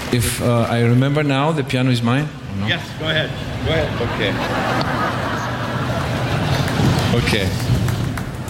If I remember now, the piano is mine? Or no? Yes, go ahead. Go ahead. Okay.